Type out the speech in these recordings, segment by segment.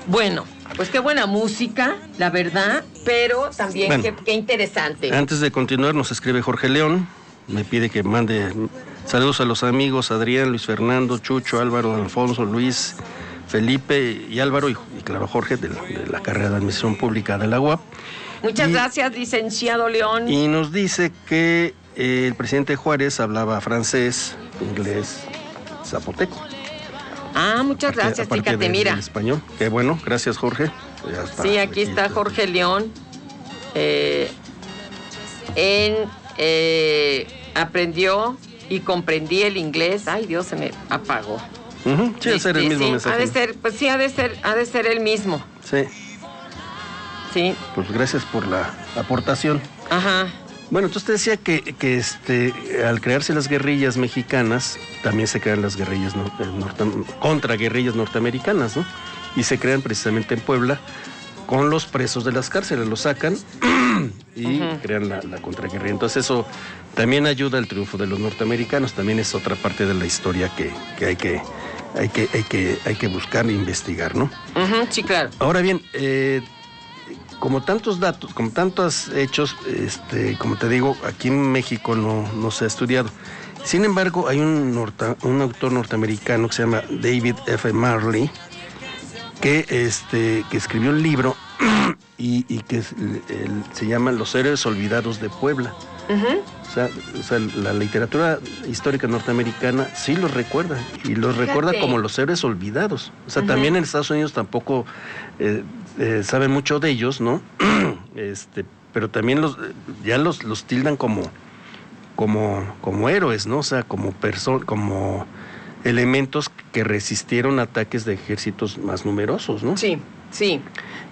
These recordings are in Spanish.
Bueno, pues qué buena música, la verdad, pero también qué interesante. Antes de continuar, nos escribe Jorge León, me pide que mande saludos a los amigos Adrián, Luis Fernando, Chucho, Álvaro, Alfonso, Luis, Felipe y Álvaro, y claro, Jorge, de la carrera de Administración Pública de la UAP. Muchas gracias, licenciado León. Y nos dice que el presidente Juárez hablaba francés, inglés, zapoteco. Muchas gracias, fíjate, mira. En español. Qué bueno, gracias, Jorge. Sí, aquí está Jorge León. Aprendió y comprendí el inglés. Ay, Dios, se me apagó. Sí, ha de ser el mismo mensaje. Ha de ser el mismo. Sí. Sí. Pues gracias por la aportación. Ajá. Bueno, entonces te decía que al crearse las guerrillas mexicanas, también se crean las guerrillas contra guerrillas norteamericanas, ¿no? Y se crean precisamente en Puebla con los presos de las cárceles, los sacan y crean la contraguerrilla. Entonces eso también ayuda al triunfo de los norteamericanos, también es otra parte de la historia que hay que buscar e investigar, ¿no? Sí, claro. Ahora bien, como tantos datos, como tantos hechos, como te digo, aquí en México no se ha estudiado. Sin embargo, hay un autor norteamericano que se llama David F. Marley, que escribió un libro y que se llama Los héroes olvidados de Puebla. O sea, la literatura histórica norteamericana sí los recuerda, y los recuerda como los héroes olvidados. O sea, también en Estados Unidos tampoco saben mucho de ellos, ¿no? Pero también los tildan como héroes, ¿no? O sea, como elementos que resistieron ataques de ejércitos más numerosos, ¿no? Sí, sí.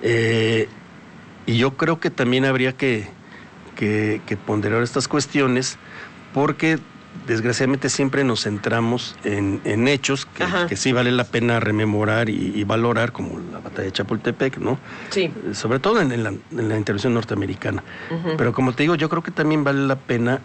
Y yo creo que también habría que ponderar estas cuestiones, porque desgraciadamente siempre nos centramos en hechos que sí vale la pena rememorar y valorar, como la batalla de Chapultepec, ¿no? Sí. Sobre todo en la intervención norteamericana. Pero como te digo, yo creo que también vale la pena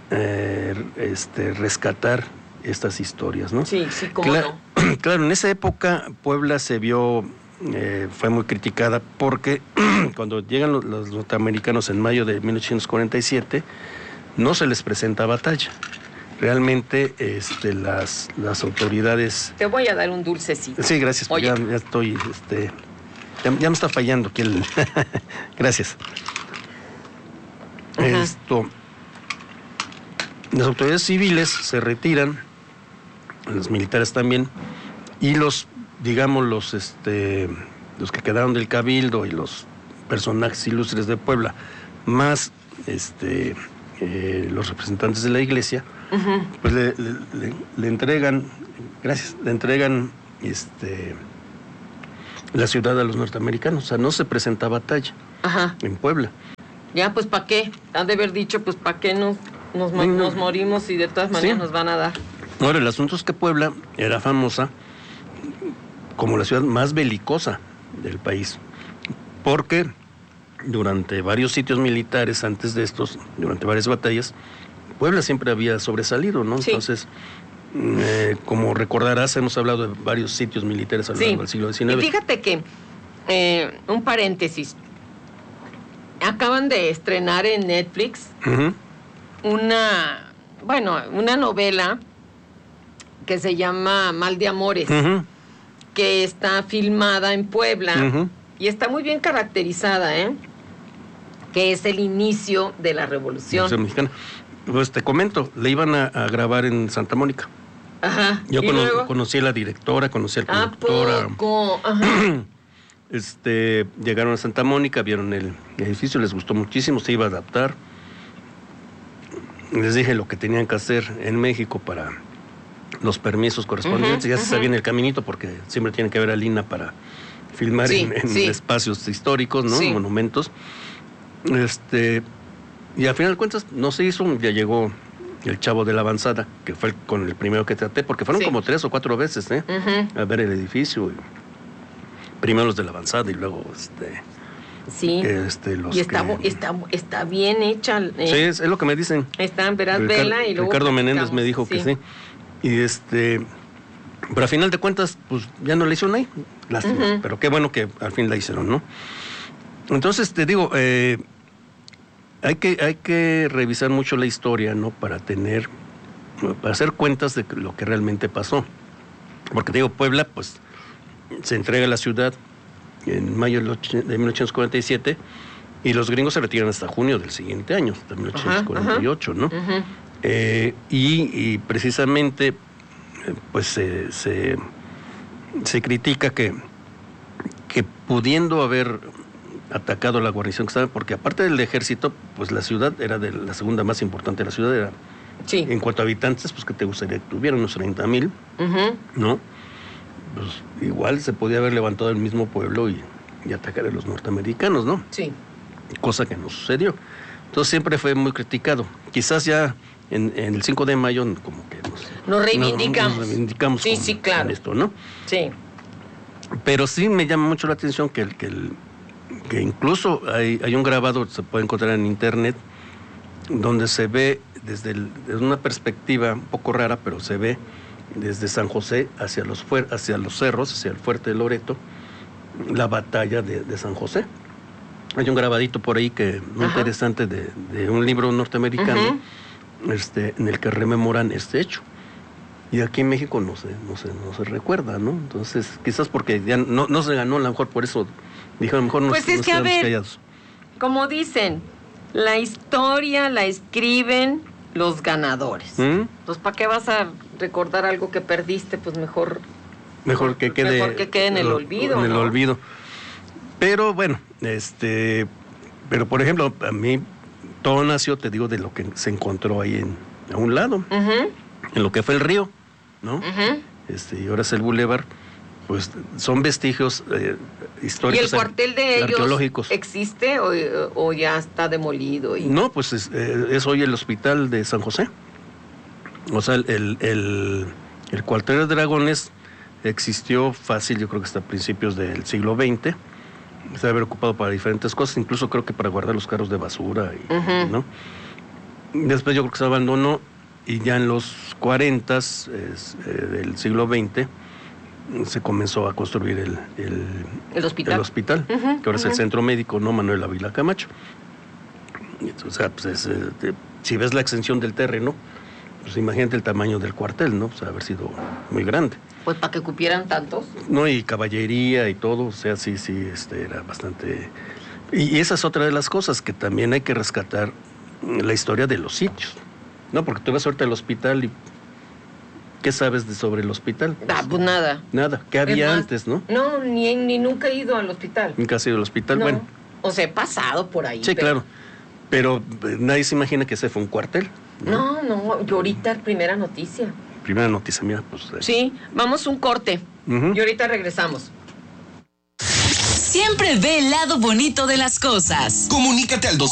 rescatar estas historias, ¿no? Sí, cómo no. Claro, en esa época Puebla se vio, fue muy criticada porque cuando llegan los norteamericanos en mayo de 1847, no se les presenta batalla. Realmente las autoridades... Te voy a dar un dulcecito. Sí, gracias. Ya estoy... ya me está fallando aquí el... Gracias. Las autoridades civiles se retiran, los militares también, y los que quedaron del Cabildo y los personajes ilustres de Puebla, más los representantes de la iglesia, pues le entregan la ciudad a los norteamericanos. O sea, no se presenta batalla en Puebla. Ya, pues ¿para qué? Han de haber dicho, pues ¿para qué nos morimos y de todas maneras nos van a dar? Ahora, el asunto es que Puebla era famosa como la ciudad más belicosa del país, porque durante varios sitios militares antes de estos, durante varias batallas, Puebla siempre había sobresalido, ¿no? Sí. Entonces, como recordarás, hemos hablado de varios sitios militares a lo largo del siglo XIX. Y fíjate que, un paréntesis, acaban de estrenar en Netflix una novela que se llama Mal de Amores, que está filmada en Puebla y está muy bien caracterizada, que es el inicio de la Revolución Mexicana. Pues te comento, le iban a grabar en Santa Mónica. Yo conocí a la directora, conocí al conductor. Llegaron a Santa Mónica, vieron el edificio, les gustó muchísimo, se iba a adaptar. Les dije lo que tenían que hacer en México para los permisos correspondientes. Ya se sabían el caminito, porque siempre tiene que haber a Lina para filmar en espacios históricos, ¿no? Sí. Monumentos. Y al final de cuentas no se hizo. Ya llegó el chavo de la avanzada, que fue con el primero que traté, porque fueron como 3 o 4 veces a ver el edificio. Primero los de la avanzada y luego los y está bien hecha. Sí, es lo que me dicen. Está en Veraz Vela y luego Ricardo Menéndez me dijo que sí. Y Pero a final de cuentas, pues ya no la hicieron ahí. Lástima. Pero qué bueno que al fin la hicieron, ¿no? Entonces, te digo, hay que revisar mucho la historia, ¿no? Para hacer cuentas de lo que realmente pasó. Porque te digo, Puebla, pues, se entrega a la ciudad en mayo de 1847 y los gringos se retiran hasta junio del siguiente año, hasta 1848, ¿no? Y precisamente, pues, se critica que pudiendo haber atacado la guarnición que estaba, porque aparte del ejército, pues la ciudad era de la segunda más importante de la ciudad, era, sí. En cuanto a habitantes, pues que te gustaría que tuvieran unos 30,000, ¿no? Pues igual se podía haber levantado el mismo pueblo y atacar a los norteamericanos, ¿no? Sí. Cosa que no sucedió. Entonces siempre fue muy criticado. Quizás ya en el 5 de mayo como que nos reivindicamos. Nos reivindicamos sí, claro. con esto, ¿no? Sí. Pero sí me llama mucho la atención que incluso hay un grabado, se puede encontrar en internet, donde se ve desde una perspectiva un poco rara, pero se ve desde San José hacia los cerros, hacia el fuerte de Loreto, la batalla de San José. Hay un grabadito por ahí muy interesante de un libro norteamericano, en el que rememoran este hecho. Y aquí en México no se recuerda, ¿no? Entonces, quizás porque ya no se ganó, a lo mejor por eso dijo, a lo mejor pues es que, a ver, callados. Como dicen, la historia la escriben los ganadores. Pues, ¿para qué vas a recordar algo que perdiste? Pues mejor que quede en el olvido. En el olvido. Pero bueno, pero por ejemplo, a mí todo nació, te digo, de lo que se encontró ahí a un lado, en lo que fue el río, ¿no? Y ahora es el bulevar, pues son vestigios históricos. ¿Y el cuartel de ellos arqueológicos existe o ya está demolido? No, pues es hoy el hospital de San José. O sea, el cuartel de dragones existió fácil, yo creo que hasta principios del siglo XX. Se debe haber ocupado para diferentes cosas, incluso creo que para guardar los carros de basura, ¿no? Después yo creo que se abandonó y ya en los 40 del siglo XX se comenzó a construir el hospital, que ahora es el Centro Médico, ¿no? Manuel Ávila Camacho. O sea, pues si ves la extensión del terreno, pues imagínate el tamaño del cuartel, ¿no? O sea, haber sido muy grande. Pues para que cupieran tantos. No, y caballería y todo, o sea, sí, era bastante... Y esa es otra de las cosas, que también hay que rescatar la historia de los sitios, ¿no? Porque tú vas ahorita al hospital y... ¿Qué sabes sobre el hospital? Pues nada. Nada, ¿qué había antes, no? No, ni nunca he ido al hospital. ¿Nunca has ido al hospital? No. Bueno. O sea, he pasado por ahí. Sí, claro. Pero nadie se imagina que ese fue un cuartel. No, yo ahorita primera noticia. Primera noticia, mira, pues... Sí, vamos un corte. Y ahorita regresamos. Siempre ve el lado bonito de las cosas. Comunícate al